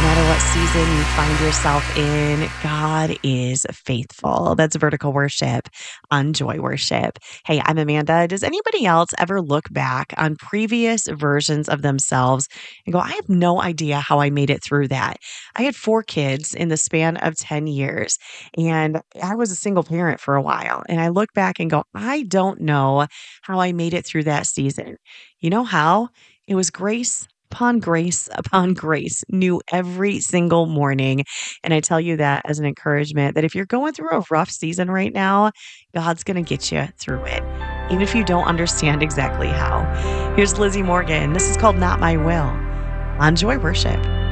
matter what season you find yourself in, God is faithful. That's vertical worship on Joy Worship. Hey, I'm Amanda. Does anybody else ever look back on previous versions of themselves and go, I have no idea how I made it through that? I had 4 kids in the span of 10 years, and I was a single parent for a while. And I look back and go, I don't know how I made it through that season. You know how? It was grace upon grace, new every single morning. And I tell you that as an encouragement that if you're going through a rough season right now, God's going to get you through it, even if you don't understand exactly how. Here's Lizzie Morgan. This is called Not My Will on Joy Worship.